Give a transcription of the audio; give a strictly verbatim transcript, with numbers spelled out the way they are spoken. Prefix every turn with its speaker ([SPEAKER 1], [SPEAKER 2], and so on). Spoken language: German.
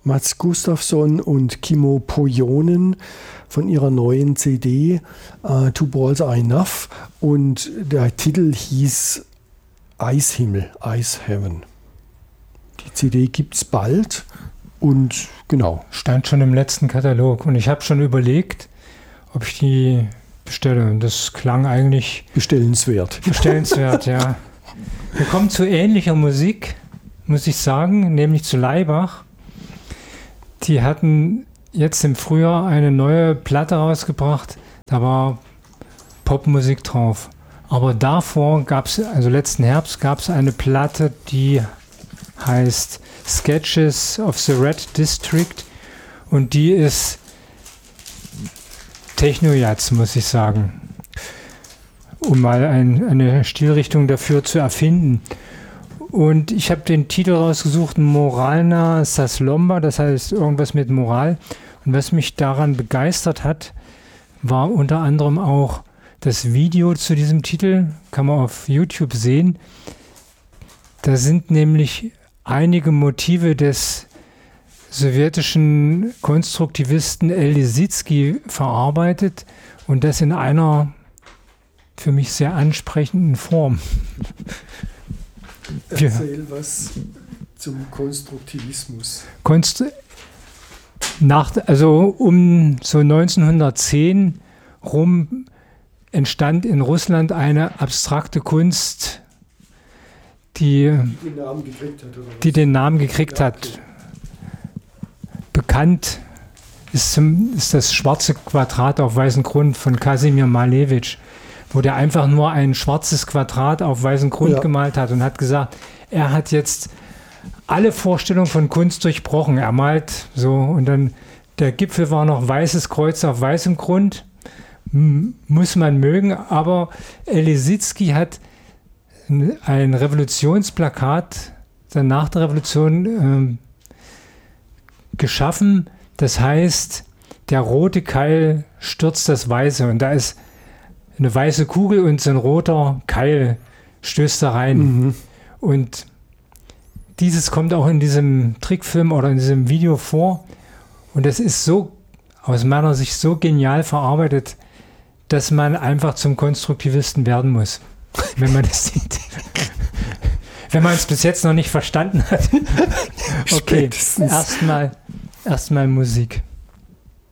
[SPEAKER 1] Mats Gustafsson und Kimmo Pohjonen von ihrer neuen C D uh, Two Balls Are Enough, und der Titel hieß Eishimmel, Ice Heaven. Die C D gibt es bald und genau.
[SPEAKER 2] Stand schon im letzten Katalog und ich habe schon überlegt, ob ich die bestelle, und das klang eigentlich
[SPEAKER 1] bestellenswert.
[SPEAKER 2] Bestellenswert, ja. Wir kommen zu ähnlicher Musik, muss ich sagen, nämlich zu Laibach. Die hatten jetzt im Frühjahr eine neue Platte rausgebracht, da war Popmusik drauf. Aber davor gab es, also letzten Herbst, gab es eine Platte, die heißt Sketches of the Red District, und die ist Techno-Jazz, muss ich sagen, um mal ein, eine Stilrichtung dafür zu erfinden. Und ich habe den Titel rausgesucht, Moralna Saslomba, das heißt irgendwas mit Moral. Und was mich daran begeistert hat, war unter anderem auch das Video zu diesem Titel, kann man auf YouTube sehen. Da sind nämlich einige Motive des sowjetischen Konstruktivisten El Lissitzky verarbeitet, und das in einer für mich sehr ansprechenden Form.
[SPEAKER 1] Erzähl was zum Konstruktivismus.
[SPEAKER 2] Konst- nach, also um so neunzehnhundertzehn rum entstand in Russland eine abstrakte Kunst, die,
[SPEAKER 1] die den Namen gekriegt hat. Oder was?
[SPEAKER 2] Die den Namen gekriegt ja, okay. hat. Bekannt ist, zum, ist das schwarze Quadrat auf weißem Grund von Kasimir Malevich, wo der einfach nur ein schwarzes Quadrat auf weißem Grund ja. gemalt hat und hat gesagt, er hat jetzt alle Vorstellungen von Kunst durchbrochen. Er malt so, und dann der Gipfel war noch weißes Kreuz auf weißem Grund. M- muss man mögen, aber El Lissitzky hat ein Revolutionsplakat dann nach der Revolution ähm, geschaffen. Das heißt, der rote Keil stürzt das Weiße, und da ist eine weiße Kugel und so ein roter Keil stößt da rein. Mhm. Und dieses kommt auch in diesem Trickfilm oder in diesem Video vor. Und das ist so, aus meiner Sicht, so genial verarbeitet, dass man einfach zum Konstruktivisten werden muss, wenn man das sieht. Wenn man es bis jetzt noch nicht verstanden hat. Okay, erstmal erstmal Musik.